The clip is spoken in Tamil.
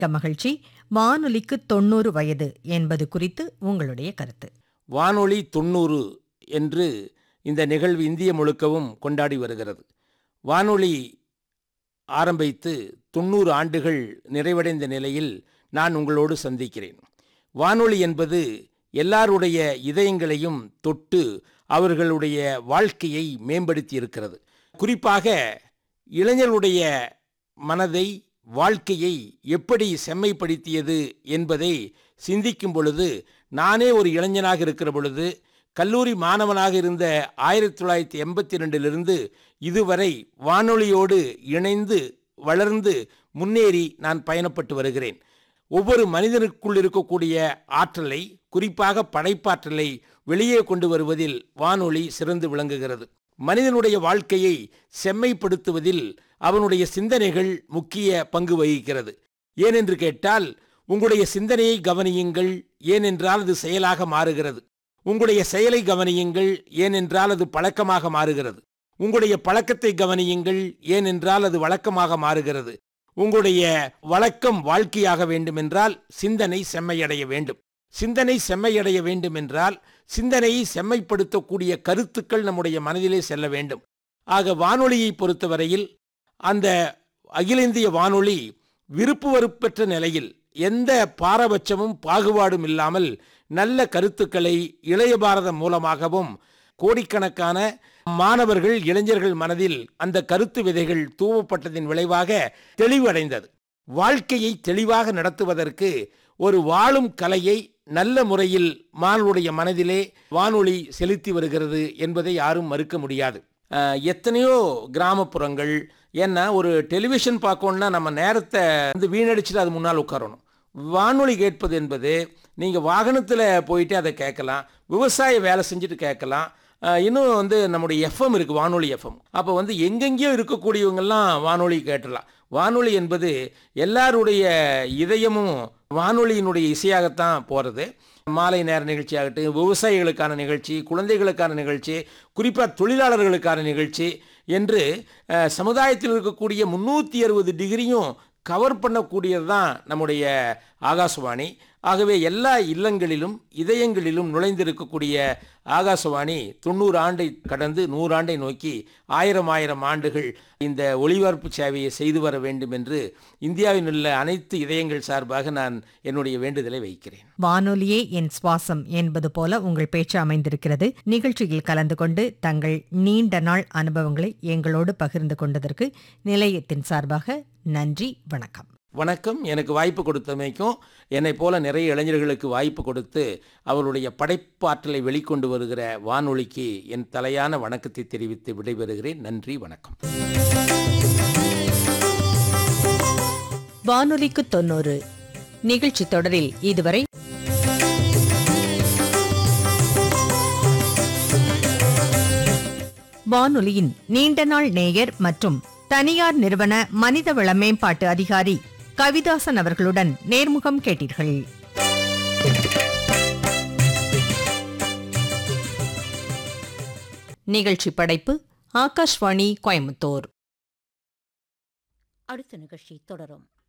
மகிழ்ச்சி. வானொலிக்கு 90 வயது என்பது குறித்து உங்களுடைய கருத்து. வானொலி 90 என்று இந்த நிகழ்வு இந்திய முழுக்கவும் கொண்டாடி வருகிறது. வானொலி ஆரம்பித்து 90 ஆண்டுகள் நிறைவடைந்த நிலையில் நான் உங்களோடு சந்திக்கிறேன். வானொலி என்பது எல்லாருடைய இதயங்களையும் தொட்டு அவர்களுடைய வாழ்க்கையை மேம்படுத்தி இருக்கிறது. குறிப்பாக இளைஞர்களுடைய மனதை, வாழ்க்கையை எப்படி செம்மைப்படுத்தியது என்பதை சிந்திக்கும் பொழுது, நானே ஒரு இளைஞனாக இருக்கிற பொழுது, கல்லூரி மாணவனாக இருந்த 1982 இதுவரை வானொலியோடு இணைந்து வளர்ந்து முன்னேறி நான் பயணப்பட்டு வருகிறேன். ஒவ்வொரு மனிதனுக்குள் இருக்கக்கூடிய ஆற்றலை, குறிப்பாக படைப்பாற்றலை வெளியே கொண்டு வருவதில் வானொலி சிறந்து விளங்குகிறது. மனிதனுடைய வாழ்க்கையை செம்மைப்படுத்துவதில் அவனுடைய சிந்தனைகள் முக்கிய பங்கு வகிக்கிறது. ஏனென்று கேட்டால், உங்களுடைய சிந்தனையை கவனியுங்கள், ஏனென்றால் அது செயலாக மாறுகிறது. உங்களுடைய செயலை கவனியுங்கள், ஏனென்றால் அது பழக்கமாக மாறுகிறது. உங்களுடைய பழக்கத்தை கவனியுங்கள், ஏனென்றால் அது வழக்கமாக மாறுகிறது. உங்களுடைய வழக்கம் வாழ்க்கையாக வேண்டுமென்றால் சிந்தனை செம்மையடைய வேண்டும். சிந்தனை செம்மையடைய வேண்டும் என்றால் சிந்தனையை செம்மைப்படுத்தக்கூடிய கருத்துக்கள் நம்முடைய மனதிலே செல்ல வேண்டும். ஆக வானொலியை பொறுத்தவரையில் அந்த அகில இந்திய வானொலி விருப்பு வெறுப்பற்ற நிலையில் எந்த பாரபட்சமும் பாகுபாடும் இல்லாமல் நல்ல கருத்துக்களை இளைய பாரதம் மூலமாகவும் கோடிக்கணக்கான மாணவர்கள், இளைஞர்கள் மனதில் அந்த கருத்து விதைகள் தூவப்பட்டதின் விளைவாக தெளிவடைந்தது. வாழ்க்கையை தெளிவாக நடத்துவதற்கு ஒரு வாழும் கலையை நல்ல முறையில் மாணவருடைய மனதிலே வானொலி செலுத்தி வருகிறது என்பதை யாரும் மறுக்க முடியாது. எத்தனையோ கிராமப்புறங்கள், ஏன்னா ஒரு டெலிவிஷன் பார்க்கணுன்னா நம்ம நேரத்தை வீணடிச்சுட்டு அது முன்னால் உட்காரணும். வானொலி கேட்பது என்பது நீங்கள் வாகனத்தில் போயிட்டு அதை கேட்கலாம், விவசாய வேலை செஞ்சுட்டு கேட்கலாம். இன்னும் நம்முடைய எஃப்எம் இருக்குது, வானொலி எஃப்எம். அப்போ எங்கெங்கேயோ இருக்கக்கூடியவங்கெல்லாம் வானொலி கேட்டலாம். வானொலி என்பது எல்லாருடைய இதயமும் வானொலியினுடைய இசையாகத்தான் போகிறது. மாலை நேர நிகழ்ச்சி ஆகட்டும், விவசாயிகளுக்கான நிகழ்ச்சி, குழந்தைகளுக்கான நிகழ்ச்சி, குறிப்பாக தொழிலாளர்களுக்கான நிகழ்ச்சி என்று சமுதாயத்தில் இருக்கக்கூடிய 360 டிகிரியும் கவர் பண்ணக்கூடியது தான் நம்முடைய ஆகாசவாணி. ஆகவே எல்லா இல்லங்களிலும் இதயங்களிலும் நுழைந்திருக்கக்கூடிய ஆகாசவாணி 90 ஆண்டை கடந்து 100 ஆண்டை நோக்கி 1000 ஆண்டுகள் இந்த ஒளிபரப்பு சேவையை செய்து வர வேண்டும் என்று இந்தியாவில் உள்ள அனைத்து இதயங்கள் சார்பாக நான் என்னுடைய வேண்டுதலை வைக்கிறேன். வானொலியே என் சுவாசம் என்பது போல உங்கள் பேச்சு அமைந்திருக்கிறது. நிகழ்ச்சியில் கலந்து கொண்டு தங்கள் நீண்ட நாள் அனுபவங்களை எங்களோடு பகிர்ந்து கொண்டதற்கு நிலையத்தின் சார்பாக நன்றி, வணக்கம். வணக்கம். எனக்கு வாய்ப்பு கொடுத்தமைக்கும், என்னை போல நிறைய இளைஞர்களுக்கு வாய்ப்பு கொடுத்து அவருடைய படைப்பாற்றலை வெளிக்கொண்டு வருகிற வானொலிக்கு என் தலையான வணக்கத்தை தெரிவித்து விடைபெறுகிறேன். நன்றி, வணக்கம். வானொலிக்கு 90 நிகழ்ச்சி தொடரில் இதுவரை வானொலியின் நீண்ட நாள் நேயர் மற்றும் தனியார் நிறுவன மனிதவள மேம்பாட்டு அதிகாரி கவிதாசன் அவர்களுடன் நேர்முகம் கேட்டீர்கள். நிகழ்ச்சி படைப்பு ஆகாஷ்வாணி, கோயம்புத்தூர். அடுத்த நிகழ்ச்சி தொடரும்.